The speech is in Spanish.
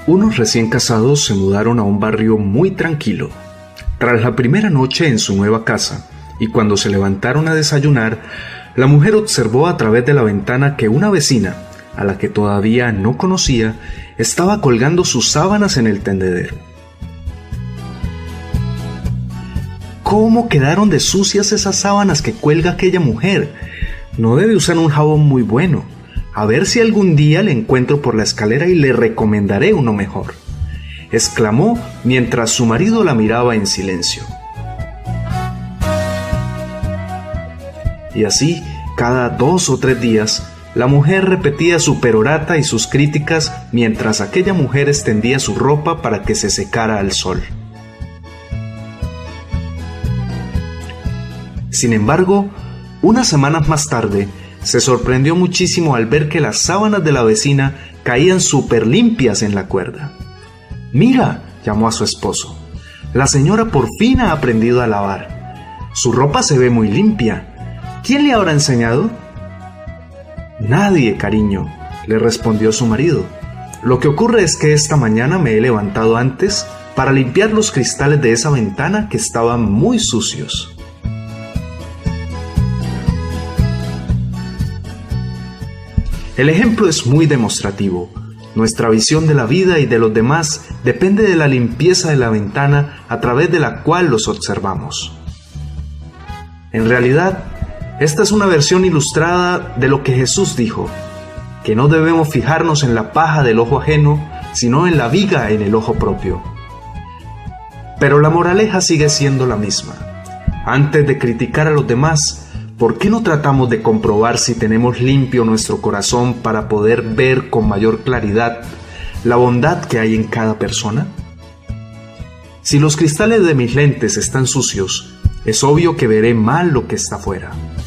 Unos recién casados se mudaron a un barrio muy tranquilo. Tras la primera noche en su nueva casa, y cuando se levantaron a desayunar, la mujer observó a través de la ventana que una vecina, a la que todavía no conocía, estaba colgando sus sábanas en el tendedero. ¿Cómo quedaron de sucias esas sábanas que cuelga aquella mujer? No debe usar un jabón muy bueno. A ver si algún día le encuentro por la escalera y le recomendaré uno mejor, exclamó mientras su marido la miraba en silencio. Y así, cada 2 o 3 días, la mujer repetía su perorata y sus críticas mientras aquella mujer extendía su ropa para que se secara al sol. Sin embargo, unas semanas más tarde, se sorprendió muchísimo al ver que las sábanas de la vecina caían súper limpias en la cuerda. «Mira», llamó a su esposo, «la señora por fin ha aprendido a lavar. Su ropa se ve muy limpia. ¿Quién le habrá enseñado?» «Nadie, cariño», le respondió su marido. «Lo que ocurre es que esta mañana me he levantado antes para limpiar los cristales de esa ventana que estaban muy sucios». El ejemplo es muy demostrativo. Nuestra visión de la vida y de los demás depende de la limpieza de la ventana a través de la cual los observamos. En realidad, esta es una versión ilustrada de lo que Jesús dijo, que no debemos fijarnos en la paja del ojo ajeno, sino en la viga en el ojo propio. Pero la moraleja sigue siendo la misma. Antes de criticar a los demás, ¿por qué no tratamos de comprobar si tenemos limpio nuestro corazón para poder ver con mayor claridad la bondad que hay en cada persona? Si los cristales de mis lentes están sucios, es obvio que veré mal lo que está afuera.